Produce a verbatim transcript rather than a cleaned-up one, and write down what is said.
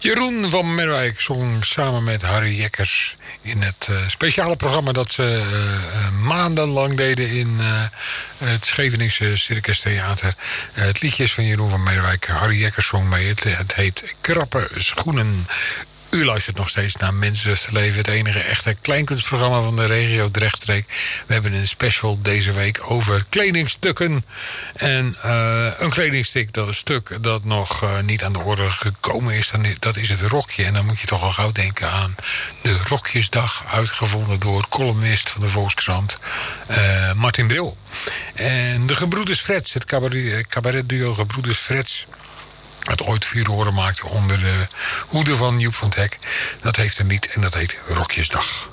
Jeroen van Merwijk zong samen met Harry Jekkers in het uh, speciale programma dat ze uh, uh, maandenlang deden in uh, het Scheveningse Circus Theater. Uh, het liedje is van Jeroen van Merwijk. Harry Jekkers zong mee. Het, het heet Krappe Schoenen. U luistert nog steeds naar Mensenrechten Leven, het enige echte kleinkunstprogramma van de regio Drechtstreek. We hebben een special deze week over kledingstukken. En uh, een kledingstuk dat, een stuk dat nog uh, niet aan de orde gekomen is, dan, dat is het rokje. En dan moet je toch al gauw denken aan de Rokjesdag, uitgevonden door columnist van de Volkskrant, uh, Martin Bril. En de Gebroeders Frets, het cabaret, cabaretduo Gebroeders Frets, het ooit furoren maakte onder de hoede van Joep van het Hek. Dat heeft een lied en dat heet Rokjesdag.